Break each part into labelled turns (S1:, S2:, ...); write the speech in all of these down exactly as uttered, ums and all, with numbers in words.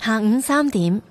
S1: 下午三點，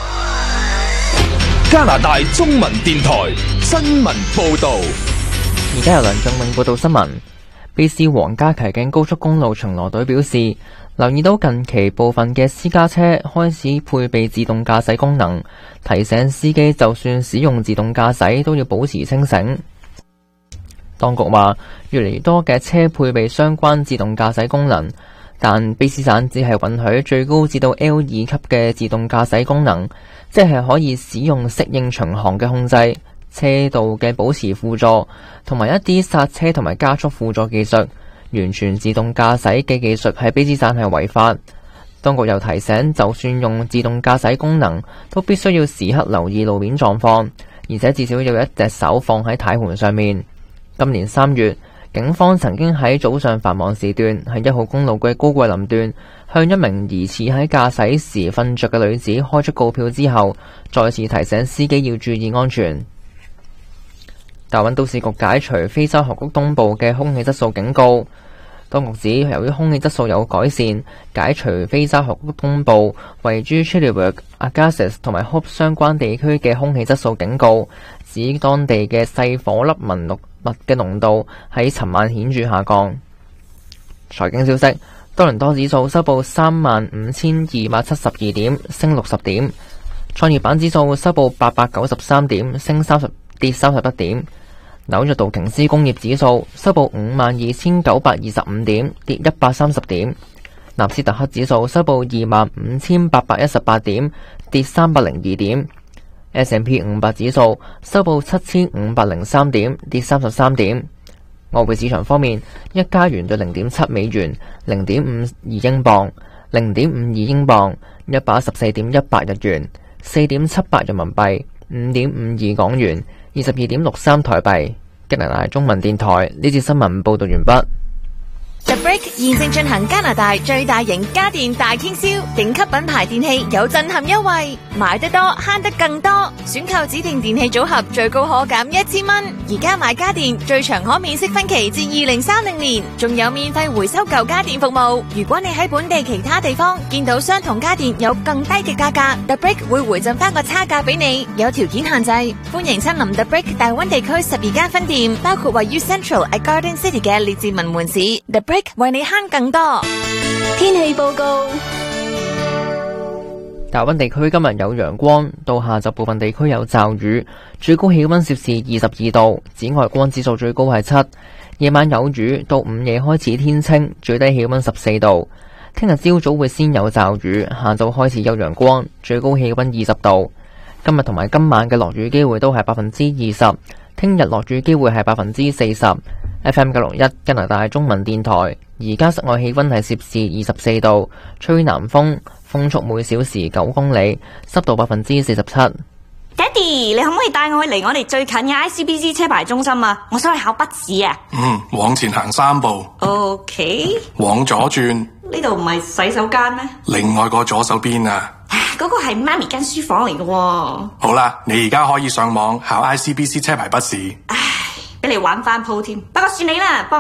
S2: 加拿大中文電台新聞報道。
S3: 而家由梁俊永報道新聞。卑詩皇家騎警高速公路巡邏隊表示，留意到近期部分嘅私家車開始配備自動駕駛功能，提醒司機就算使用自動駕駛都要保持清醒。當局話，越嚟越多嘅車配備相關自動駕駛功能，但卑詩省只係允許最高至到 L 二級嘅自動駕駛功能，即係可以使用適應巡航嘅控制、車道嘅保持輔助，同埋一啲剎車同埋加速輔助技術。完全自動駕駛嘅技術喺卑詩省係違法。當局又提醒，就算用自動駕駛功能，都必須要時刻留意路面狀況，而且至少要一隻手放喺軚盤上面。今年三月，警方曾經喺早上繁忙時段喺一號公路嘅高貴林段，向一名疑似喺駕駛時瞓着嘅女子開出告票之後，再次提醒司機要注意安全。大溫都市局解除非洲峽谷東部嘅空氣質素警告。當局指，由於空氣質素有改善，解除非洲峽谷東部位於 Chilliwack、Agassiz 同埋 Hope 相關地區嘅空氣質素警告，指當地嘅細顆粒紋路物嘅濃度喺尋晚顯著下降。財經消息，多倫多指數收報三萬五千二百七十二點，升六十點；創業板指數收報八百九十三點，升三十跌三十一點。紐約道瓊斯工業指數收報五萬二千九百二十五點，跌一百三十點。納斯達克指數收報二萬五千八百一十八點，跌三百零二點。S and P 五百指數收報七千五百零三點，跌三十三點。外匯市場方面，一加元對零點七美元，零點五二英鎊，零點五二英鎊，一百一十四點一八日元，四點七八人民幣，五點五二港元，二十二點六三台幣。加拿大中文電台呢節新聞報道完畢。
S1: The Brick 現正進行加拿大最大型家電大傾銷，頂級品牌電器有震撼優惠，買得多慳得更多，選購指定電器組合最高可減一千蚊。而家買家電最長可免息分期至二零三零年，仲有免費回收舊家電服務。如果你喺本地其他地方見到相同家電有更低嘅價格， The Brick 會回贈翻個差價俾你，有條件限制。歡迎親臨 The Brick 大溫地區十二間分店，包括位於 Central at Garden City 嘅列治文門市。The Brick 為你慳更多。天氣報告：
S3: 大溫地區今日有陽光，到下晝部分地區有驟雨，最高氣溫攝氏二十二度，紫外光指數最高係七。夜晚有雨，到午夜開始天清，最低氣溫十四度。聽日朝早會先有驟雨，下晝開始有陽光，最高氣溫二十度。今日同埋今晚嘅落雨機會都係百分之二十，聽日落雨機會係百分之四十。F M 九六一加拿大中文電台，而家室外氣溫係攝氏二十四度，吹南風，風速每小時九公里，濕度百分之四十七。
S4: 爹哋，你可唔可以帶我去離我哋最近嘅 I C B C 車牌中心啊？我想去考筆試啊。
S5: 嗯，往前行三步。
S4: OK。
S5: 往左轉。
S4: 呢度唔係洗手間咩？
S5: 另外個左手邊啊。
S4: 嗰個係媽咪間書房嚟嘅喎。
S5: 好啦，你而家可以上網考 I C B C 車牌筆試。
S4: 唉，俾你玩翻鋪添，不過算你啦。